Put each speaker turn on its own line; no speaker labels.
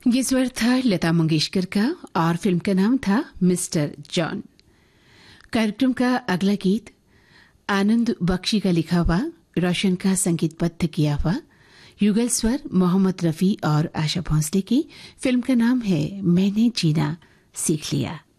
ये स्वर था लता मंगेशकर का और फिल्म का नाम था मिस्टर जॉन। कार्यक्रम का अगला गीत आनंद बख्शी का लिखा हुआ, रोशन का संगीतबद्ध किया हुआ, युगल स्वर मोहम्मद रफी और आशा भोंसले की। फिल्म का नाम है मैंने जीना सीख लिया।